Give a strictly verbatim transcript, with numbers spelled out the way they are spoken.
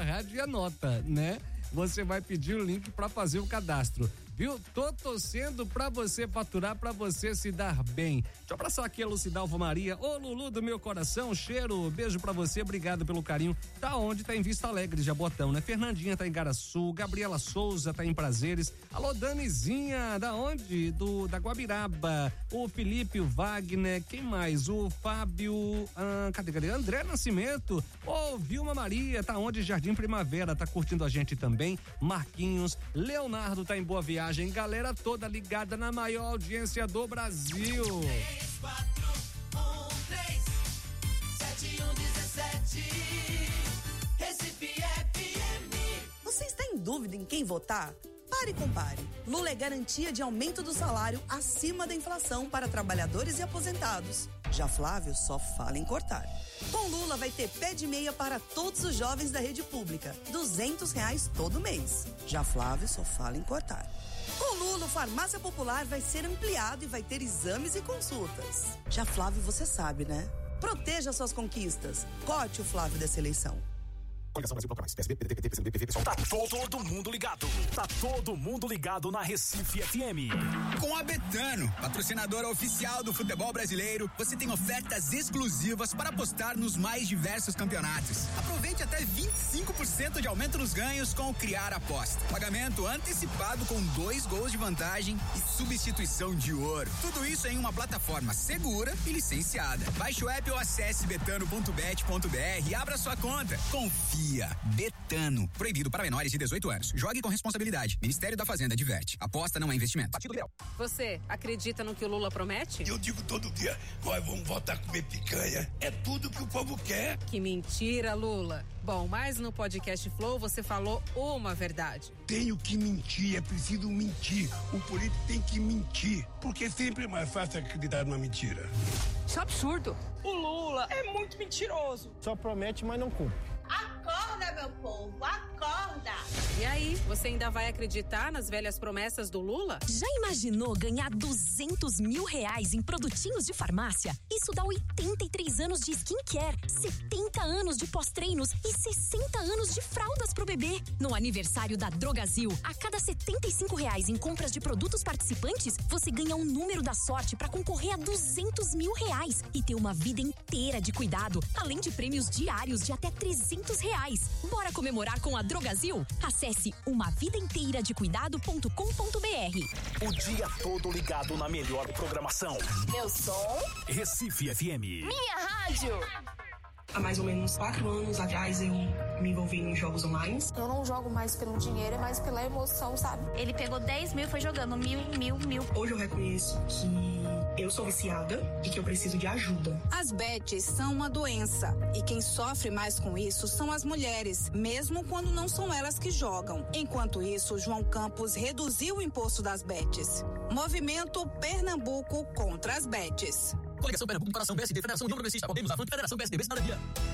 rádio e anota, né? Você vai pedir o link para fazer o cadastro. Viu? Tô torcendo pra você faturar, pra você se dar bem. Deixa eu abraçar aqui a Lucidalva Maria. Ô, Lulu do meu coração, cheiro, beijo pra você, obrigado pelo carinho. Tá onde? Tá em Vista Alegre, Jabotão, né? Fernandinha tá em Garaçu, Gabriela Souza tá em Prazeres. Alô, Danizinha, da onde? Do, da Guabiraba. O Felipe, o Wagner, quem mais? O Fábio, ah, cadê, cadê? André Nascimento. Ô, Vilma Maria, tá onde? Jardim Primavera, tá curtindo a gente também. Marquinhos, Leonardo tá em Boa Viagem. Galera toda ligada na maior audiência do Brasil. três quatro um três sete um um sete Recife F M. Você está em dúvida em quem votar? Pare e compare. Lula é garantia de aumento do salário acima da inflação para trabalhadores e aposentados. Já Flávio só fala em cortar. Com Lula vai ter pé de meia para todos os jovens da rede pública, duzentos reais todo mês. Já Flávio só fala em cortar. Com Lula, o Farmácia Popular vai ser ampliado e vai ter exames e consultas. Já Flávio, você sabe, né? Proteja suas conquistas. Cote o Flávio dessa eleição. Coligação Brasil Proclamais, P S B, P D T, P T, P C B, P V, P SOL. Tá todo mundo ligado. Tá todo mundo ligado na Recife F M. Com a Betano, patrocinadora oficial do futebol brasileiro, você tem ofertas exclusivas para apostar nos mais diversos campeonatos. Aproveite até vinte e cinco por cento de aumento nos ganhos com o Criar Aposta. Pagamento antecipado com dois gols de vantagem e substituição de ouro. Tudo isso em uma plataforma segura e licenciada. Baixe o app ou acesse betano ponto bet ponto br e abra sua conta. Confia. Betano. Proibido para menores de dezoito anos. Jogue com responsabilidade. Ministério da Fazenda adverte. Aposta não é investimento. Partido Liberal. Você acredita no que o Lula promete? Eu digo todo dia, nós vamos voltar a comer picanha. É tudo que o povo quer. Que mentira, Lula. Bom, mas no podcast Flow você falou uma verdade. Tenho que mentir, é preciso mentir. O político tem que mentir, porque sempre é mais fácil acreditar numa mentira. Isso é absurdo. O Lula é muito mentiroso. Só promete, mas não cumpre. Acorda, meu povo, acorda! E aí, você ainda vai acreditar nas velhas promessas do Lula? Já imaginou ganhar duzentos mil reais em produtinhos de farmácia? Isso dá oitenta e três anos de skincare, setenta anos de pós-treinos e sessenta anos de fraldas pro bebê. No aniversário da Drogazil, a cada setenta e cinco reais em compras de produtos participantes, você ganha um número da sorte para concorrer a duzentos mil reais e ter uma vida inteira de cuidado, além de prêmios diários de até trezentos reais. Bora comemorar com a Drogazil? Acesse uma vida inteira de cuidado ponto com ponto br. O dia todo ligado na melhor programação. Meu som. Recife F M. Minha rádio. Há mais ou menos quatro anos atrás eu me envolvi em jogos online. Eu não jogo mais pelo dinheiro, é mais pela emoção, sabe? Ele pegou dez mil e foi jogando mil, mil, mil. Hoje eu reconheço que eu sou viciada e que eu preciso de ajuda. As bets são uma doença e quem sofre mais com isso são as mulheres, mesmo quando não são elas que jogam. Enquanto isso, João Campos reduziu o imposto das bets. Movimento Pernambuco contra as bets. Coligação Pernambuco, Comparação B S D, Federação União Progressista, Podemos, Avante, Federação P S D B, Cidadania.